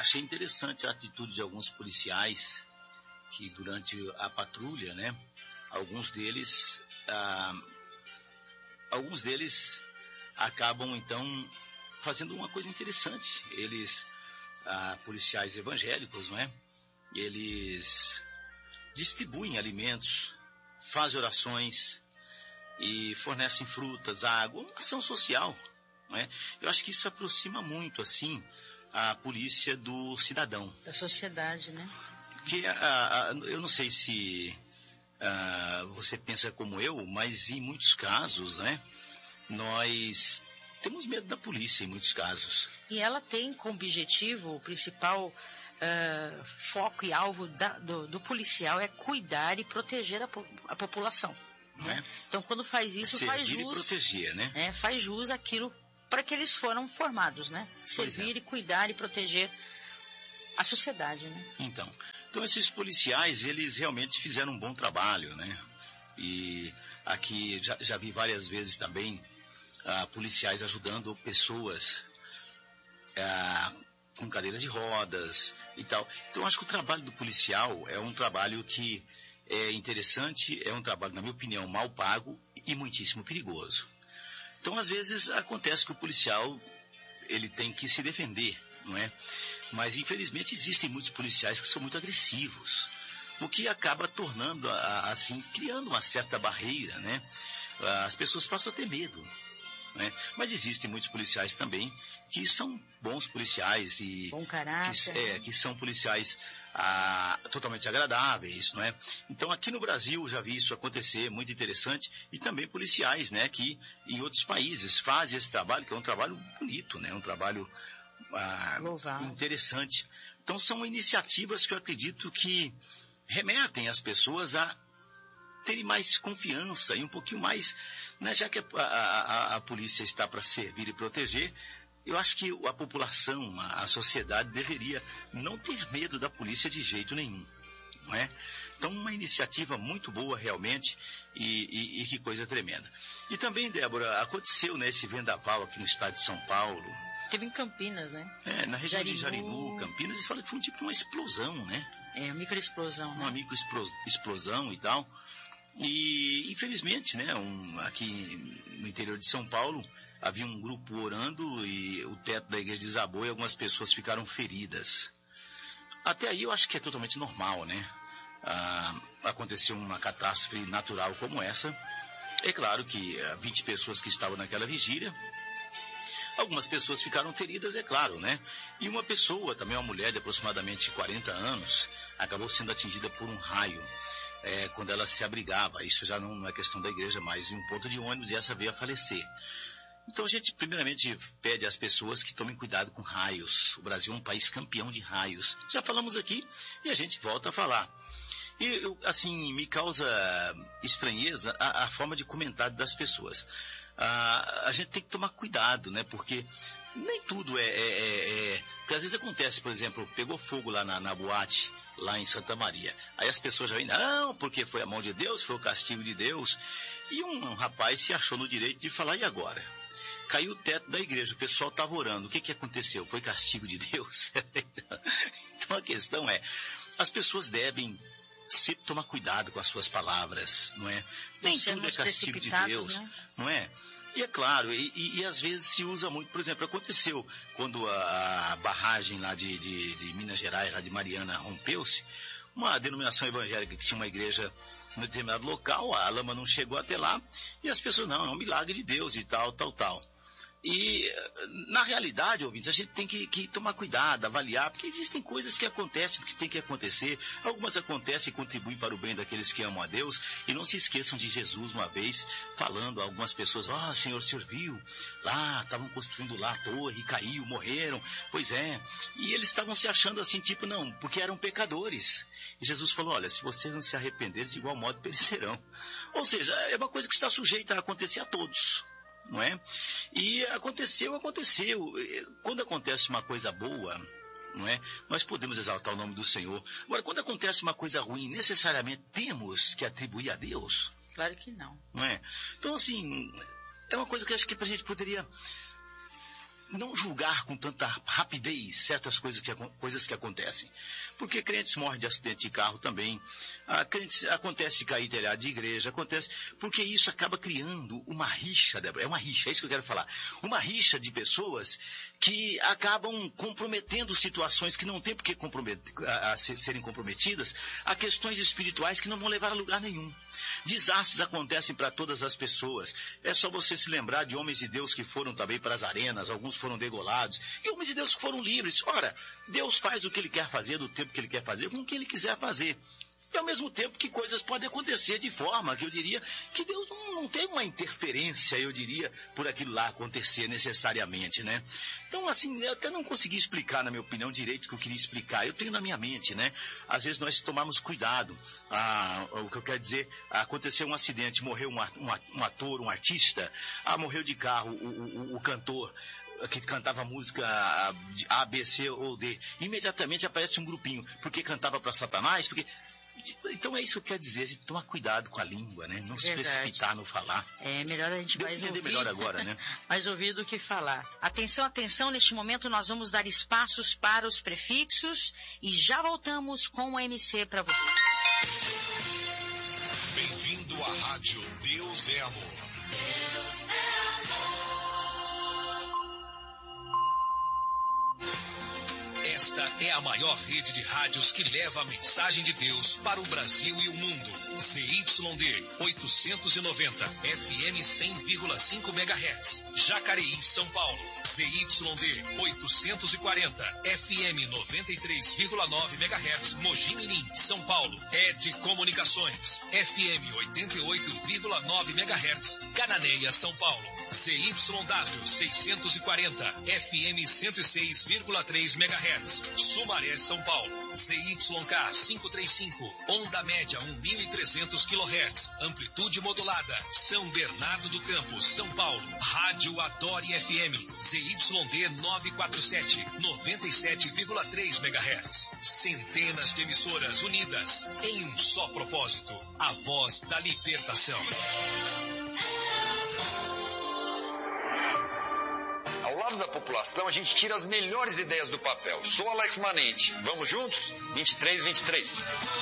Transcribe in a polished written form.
achei interessante a atitude de alguns policiais que durante a patrulha, né, alguns deles acabam então fazendo uma coisa interessante. Eles, policiais evangélicos, não é? Eles distribuem alimentos, fazem orações e fornecem frutas, água, uma ação social, não é? Eu acho que isso aproxima muito, assim, a polícia do cidadão. Da sociedade, né? Porque eu não sei se você pensa como eu, mas em muitos casos, né, nós temos medo da polícia em muitos casos. E ela tem como objetivo, o principal foco e alvo do policial é cuidar e proteger a população. Né? Então, quando faz isso, faz jus, e proteger, né? Faz jus àquilo para que eles foram formados, né? Servir e cuidar e proteger a sociedade, né? Então, esses policiais, eles realmente fizeram um bom trabalho, né? E aqui já vi várias vezes também policiais ajudando pessoas com cadeiras de rodas e tal. Então, acho que o trabalho do policial é um trabalho que é interessante, é um trabalho, na minha opinião, mal pago e muitíssimo perigoso. Então, às vezes, acontece que o policial ele tem que se defender, não é? Mas, infelizmente, existem muitos policiais que são muito agressivos, o que acaba tornando, assim, criando uma certa barreira, né? As pessoas passam a ter medo, né? Mas existem muitos policiais também que são bons policiais e bom caráter, que são policiais totalmente agradáveis, não é? Então, aqui no Brasil já vi isso acontecer, muito interessante, e também policiais, né, que em outros países fazem esse trabalho, que é um trabalho bonito, né, um trabalho interessante. Então, são iniciativas que eu acredito que remetem as pessoas a terem mais confiança e um pouquinho mais, né, já que a polícia está para servir e proteger. Eu acho que a população, a sociedade deveria não ter medo da polícia de jeito nenhum, não é? Então, uma iniciativa muito boa realmente e que coisa tremenda. E também, Débora, aconteceu, né, esse vendaval aqui no estado de São Paulo. Teve em Campinas, né? Na região de Jarinu, Campinas, eles falam que foi um tipo de uma explosão, né? Uma microexplosão. Uma microexplosão e tal. E, infelizmente, né, aqui no interior de São Paulo, havia um grupo orando e o teto da igreja desabou e algumas pessoas ficaram feridas. Até aí eu acho que é totalmente normal, né? Aconteceu uma catástrofe natural como essa. É claro que 20 pessoas que estavam naquela vigília, algumas pessoas ficaram feridas, é claro, né? E uma pessoa, também uma mulher de aproximadamente 40 anos, acabou sendo atingida por um raio quando ela se abrigava. Isso já não é questão da igreja, mas em um ponto de ônibus, e essa veio a falecer. Então a gente primeiramente pede às pessoas que tomem cuidado com raios. O Brasil é um país campeão de raios. Já falamos aqui e a gente volta a falar. E assim, me causa estranheza a forma de comentário das pessoas. A gente tem que tomar cuidado, né? Porque nem tudo porque às vezes acontece, por exemplo, pegou fogo lá na boate, lá em Santa Maria. Aí as pessoas já vêm, não, porque foi a mão de Deus, foi o castigo de Deus. E um rapaz se achou no direito de falar, e agora? Caiu o teto da igreja, o pessoal estava orando. O que aconteceu? Foi castigo de Deus? Então a questão é, as pessoas devem sempre tomar cuidado com as suas palavras, não é? Nem tudo é castigo de Deus, né? Não é? E é claro, e às vezes se usa muito, por exemplo, aconteceu quando a barragem lá de Minas Gerais, lá de Mariana, rompeu-se, uma denominação evangélica que tinha uma igreja em um determinado local, a lama não chegou até lá, e as pessoas, não, é um milagre de Deus e tal. E, na realidade, ouvintes, a gente tem que tomar cuidado, avaliar, porque existem coisas que acontecem porque tem que acontecer. Algumas acontecem e contribuem para o bem daqueles que amam a Deus. E não se esqueçam de Jesus uma vez, falando a algumas pessoas, Senhor, o senhor viu? Lá, estavam construindo lá a torre, caiu, morreram. Pois é. E eles estavam se achando assim, tipo, não, porque eram pecadores. E Jesus falou, olha, se vocês não se arrependerem, de igual modo perecerão. Ou seja, é uma coisa que está sujeita a acontecer a todos. Não é? E aconteceu. Quando acontece uma coisa boa, não é? Nós podemos exaltar o nome do Senhor. Agora, quando acontece uma coisa ruim, necessariamente temos que atribuir a Deus? Claro que não. Não é? Então, assim, é uma coisa que eu acho que a gente poderia não julgar com tanta rapidez certas coisas que acontecem. Porque crentes morrem de acidente de carro também, acontece de cair telhado de igreja, acontece, porque isso acaba criando uma rixa, Débora, é uma rixa, é isso que eu quero falar, uma rixa de pessoas que acabam comprometendo situações que não tem por que serem comprometidas, a questões espirituais que não vão levar a lugar nenhum. Desastres acontecem para todas as pessoas. É só você se lembrar de homens de Deus que foram também para as arenas, alguns foram degolados, e homens de Deus que foram livres. Ora, Deus faz o que Ele quer fazer, do tempo que Ele quer fazer, com o que Ele quiser fazer. E ao mesmo tempo que coisas podem acontecer de forma que eu diria que Deus não tem uma interferência, eu diria, por aquilo lá acontecer necessariamente, né? Então, assim, eu até não consegui explicar, na minha opinião, direito o que eu queria explicar. Eu tenho na minha mente, né? Às vezes nós tomamos cuidado. O que eu quero dizer, aconteceu um acidente, morreu um ator, um artista, morreu de carro o cantor que cantava música A, B, C ou D. Imediatamente aparece um grupinho, porque cantava para Satanás, porque... Então é isso que eu quero dizer, a gente tomar cuidado com a língua, né? Não se precipitar no falar. É melhor a gente mais ouvir, melhor agora, né? mais ouvir do que falar. Atenção, atenção, neste momento nós vamos dar espaços para os prefixos e já voltamos com o MC para você. Bem-vindo à Rádio Deus é Amor. Deus é amor. Esta é a maior rede de rádios que leva a mensagem de Deus para o Brasil e o mundo. ZYD 890, FM 100,5 MHz. Jacareí, São Paulo. ZYD 840, FM 93,9 MHz. Mogi Mirim, São Paulo. ED Comunicações, FM 88,9 MHz. Cananéia, São Paulo. ZYW 640, FM 106,3 MHz. Sumaré, São Paulo. ZYK 535, onda média 1.300 kHz, amplitude modulada. São Bernardo do Campo, São Paulo. Rádio Adore FM, ZYD 947, 97,3 MHz. Centenas de emissoras unidas em um só propósito, a voz da libertação. Ao lado da população, a gente tira as melhores ideias do papel. Sou Alex Manente. Vamos juntos? 2323.